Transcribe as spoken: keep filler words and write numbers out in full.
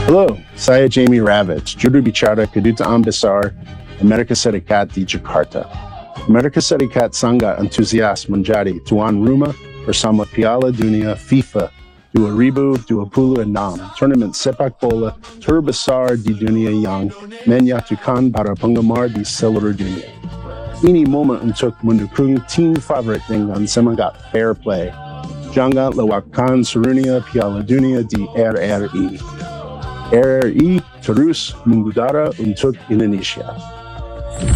Hello, saya Jamie Ravitch, juru bicara Kedutaan Besar Amerika Serikat di Jakarta. Amerika Serikat sangat antusias menjadi tuan rumah bersama Piala Dunia FIFA dua ribu dua puluh enam, turnamen sepak bola terbesar di dunia yang menyatukan para penggemar di seluruh dunia. Ini momen untuk mendukung tim favorit dengan semangat fair play. Jangan lewatkan serunya Piala Dunia di R R I. R R I terus mengudara untuk Indonesia.